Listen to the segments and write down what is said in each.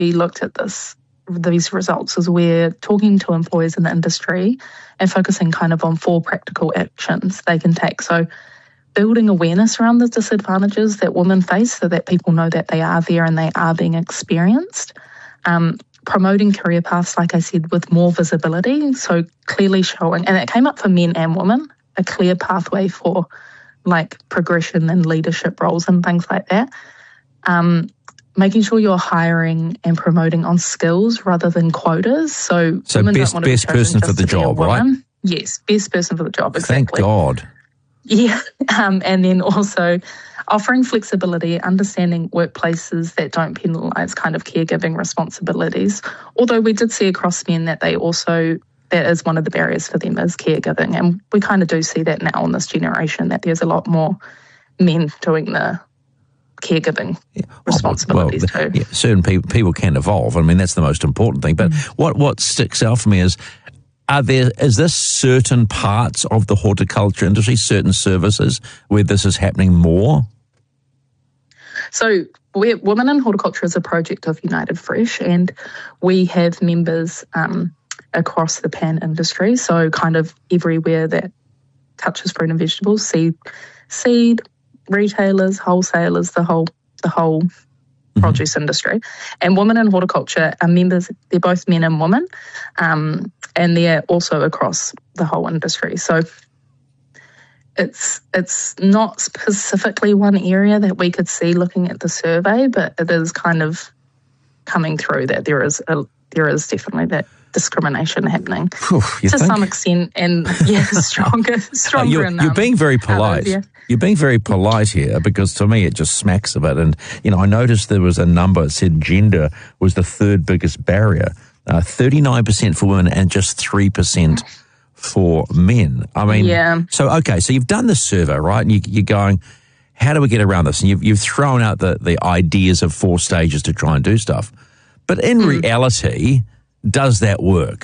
we looked at these results is we're talking to employers in the industry and focusing kind of on 4 practical actions they can take. So building awareness around the disadvantages that women face so that people know that they are there and they are being experienced. Promoting career paths, like I said, with more visibility, so clearly showing, and it came up for men and women, a clear pathway for like progression and leadership roles and things like that. Making sure you're hiring and promoting on skills rather than quotas. So women don't want to best person for the job, right? Yes, best person for the job, exactly. Thank God. Yeah, and then also offering flexibility, understanding workplaces that don't penalise kind of caregiving responsibilities. Although we did see across men that that is one of the barriers for them is caregiving. And we kind of do see that now in this generation, that there's a lot more men doing the caregiving responsibilities too. Yeah, certain people can evolve. I mean, that's the most important thing. But what sticks out for me is, is this certain parts of the horticulture industry, certain services where this is happening more? So Women in Horticulture is a project of United Fresh, and we have members across the pan industry, so kind of everywhere that touches fruit and vegetables, seed retailers, wholesalers, the whole produce industry. And Women in Horticulture are members, they're both men and women, and they're also across the whole industry. So it's not specifically one area that we could see looking at the survey, but it is kind of coming through that there is definitely that discrimination happening to some extent, and stronger. You're being very polite. You're being very polite here, because to me it just smacks of it. And I noticed there was a number that said gender was the 3rd biggest barrier, 39% for women and just 3% for men. I mean, so you've done the survey, right? And you're going, how do we get around this? And you've thrown out the ideas of 4 stages to try and do stuff. But in reality, does that work?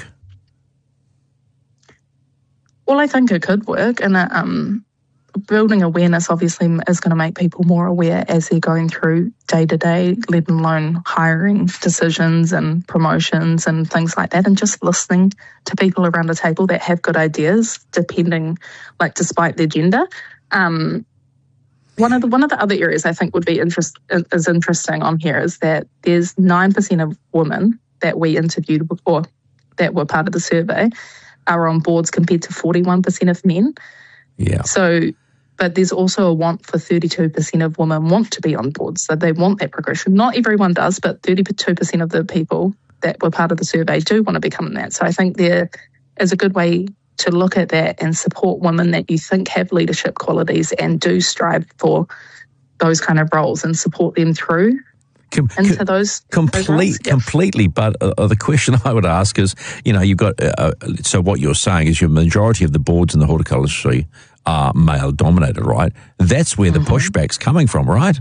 Well, I think it could work, and building awareness obviously is going to make people more aware as they're going through day-to-day, let alone hiring decisions and promotions and things like that, and just listening to people around the table that have good ideas, despite their gender. One of the other areas I think would be interesting on here is that there's 9% of women that we interviewed or that were part of the survey are on boards compared to 41% of men. Yeah. So, but there's also a want for 32% of women want to be on boards. So they want that progression. Not everyone does, but 32% of the people that were part of the survey do want to become that. So I think there is a good way to look at that and support women that you think have leadership qualities and do strive for those kind of roles, and support them through into those completely. But the question I would ask is, you've got so what you're saying is your majority of the boards in the horticulture industry are male dominated, right? That's where the pushback's coming from, right?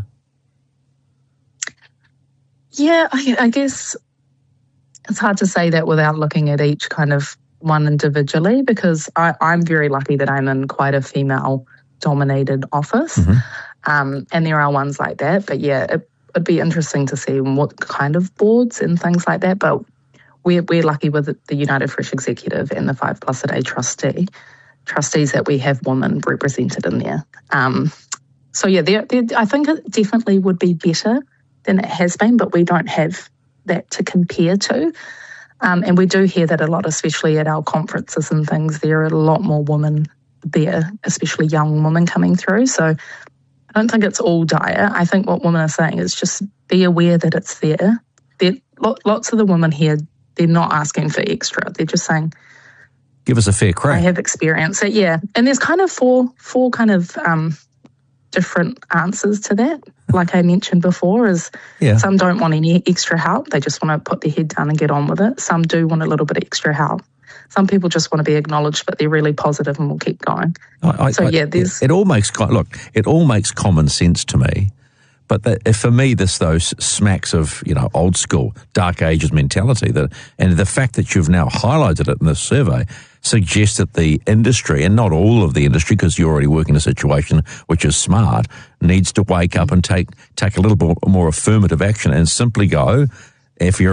Yeah, I guess it's hard to say that without looking at each kind of one individually, because I'm very lucky that I'm in quite a female-dominated office, and there are ones like that. But yeah, it'd be interesting to see what kind of boards and things like that. But we're lucky with the United Fresh executive and the 5 Plus a Day trustees that we have women represented in there. So yeah, I think it definitely would be better than it has been, but we don't have that to compare to. And we do hear that a lot, especially at our conferences and things. There are a lot more women there, especially young women coming through. So I don't think it's all dire. I think what women are saying is just be aware that it's there. Lots of the women here, they're not asking for extra. They're just saying, give us a fair crack. I have experience. So, yeah. And there's kind of four kind of different answers to that. Like I mentioned before, some don't want any extra help. They just want to put their head down and get on with it. Some do want a little bit of extra help. Some people just want to be acknowledged, but they're really positive and will keep going. It all makes common sense to me. But for me, this smacks of old school dark ages mentality. And the fact that you've now highlighted it in this survey suggests that the industry, and not all of the industry, because you're already working in a situation which is smart, needs to wake up and take a little bit more affirmative action and simply go, if you're